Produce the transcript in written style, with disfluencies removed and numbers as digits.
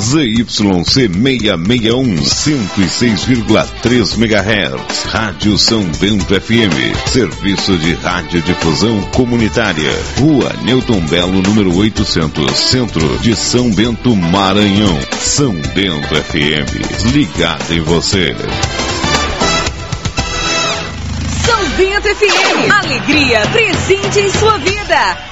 ZYC 661, 106,3 MHz. Rádio São Bento FM. Serviço de radiodifusão comunitária. Rua Newton Belo, número 800, Centro de São Bento, Maranhão. São Bento FM. Ligado em você. São Bento FM. Alegria presente em sua vida.